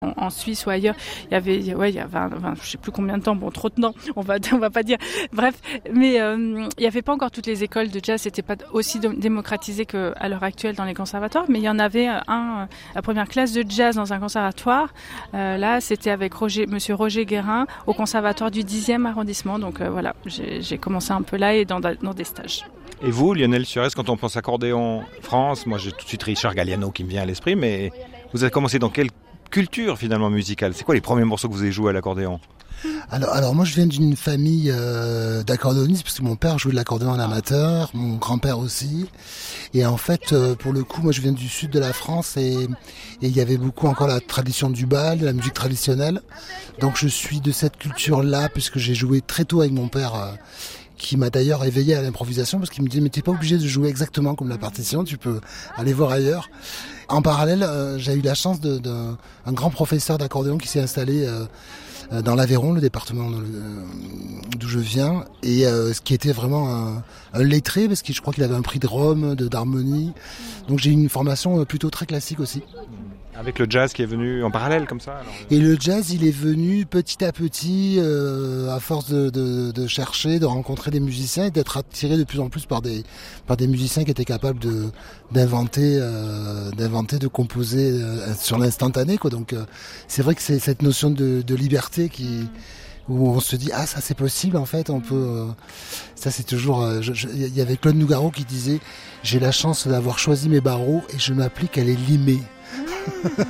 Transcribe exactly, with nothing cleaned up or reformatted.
En, en Suisse ou ailleurs, il y avait, ouais, il y a vingt, vingt, je sais plus combien de temps, bon, trop de temps, on va, on va pas dire. Bref, mais euh, il y avait pas encore toutes les écoles de jazz, c'était pas aussi démocratisé qu'à l'heure actuelle dans les conservatoires, mais il y en avait un, la première classe de jazz dans un conservatoire. Euh, là, c'était avec Roger, Monsieur Roger Guérin au conservatoire du dixième arrondissement. Donc euh, voilà, j'ai, j'ai commencé un peu là et dans, dans des stages. Et vous, Lionel Suarez, quand on pense accordéon France, moi j'ai tout de suite Richard Galliano qui me vient à l'esprit, mais vous avez commencé dans quelle culture finalement musicale? C'est quoi les premiers morceaux que vous avez joués à l'accordéon? Alors, alors moi je viens d'une famille euh, d'accordéonistes parce que mon père jouait de l'accordéon en amateur, mon grand-père aussi. Et en fait, euh, pour le coup, moi je viens du sud de la France et il y avait beaucoup encore la tradition du bal, de la musique traditionnelle. Donc je suis de cette culture-là puisque j'ai joué très tôt avec mon père. Euh, qui m'a d'ailleurs éveillé à l'improvisation parce qu'il me disait mais t'es pas obligé de jouer exactement comme la partition, tu peux aller voir ailleurs. En parallèle, euh, j'ai eu la chance de, de un grand professeur d'accordéon qui s'est installé euh, dans l'Aveyron, le département dans le, euh, d'où je viens, et euh, ce qui était vraiment un, un lettré parce que je crois qu'il avait un prix de Rome, de d'harmonie. Donc j'ai eu une formation plutôt très classique aussi. Avec le jazz qui est venu en parallèle comme ça alors... Et le jazz, il est venu petit à petit, euh, à force de, de, de chercher, de rencontrer des musiciens et d'être attiré de plus en plus par des par des musiciens qui étaient capables de d'inventer, euh, d'inventer, de composer euh, sur l'instantané, quoi. Donc euh, c'est vrai que c'est cette notion de, de liberté qui où on se dit ah ça c'est possible en fait, on peut. Euh, ça c'est toujours. Il y avait Claude Nougaro qui disait j'ai la chance d'avoir choisi mes barreaux et je m'applique à les limer.